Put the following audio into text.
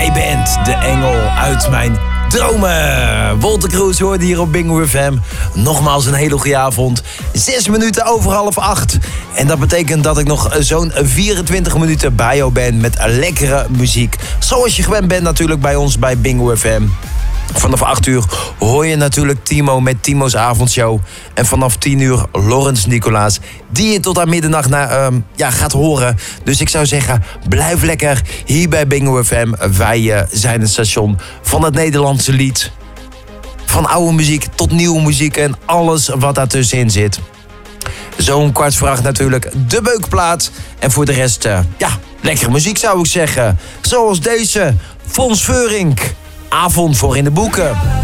Jij bent de engel uit mijn dromen. Wolter Kroes hoorde hier op Bingo FM. Nogmaals een hele goede avond. 6 minuten over 7:30. En dat betekent dat ik nog zo'n 24 minuten bij jou ben met lekkere muziek. Zoals je gewend bent natuurlijk bij ons bij Bingo FM. Vanaf 8 uur hoor je natuurlijk Timo met Timo's avondshow. En vanaf 10 uur Laurens Nicolaas, die je tot aan middernacht gaat horen. Dus ik zou zeggen, blijf lekker hier bij Bingo FM. Wij zijn het station van het Nederlandse lied. Van oude muziek tot nieuwe muziek en alles wat daartussenin zit. Zo'n 7:15 natuurlijk de beukplaat. En voor de rest, lekkere muziek zou ik zeggen. Zoals deze, Fons Veurink. Avond voor in de boeken.